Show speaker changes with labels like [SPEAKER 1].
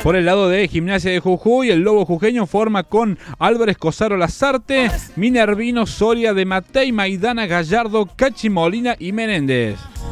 [SPEAKER 1] Por el lado de Gimnasia de Jujuy, el Lobo Jujeño forma con Álvarez Cosaro Lazarte, Minervino Soria de Matei, Maidana Gallardo, Cachi Molina y Menéndez.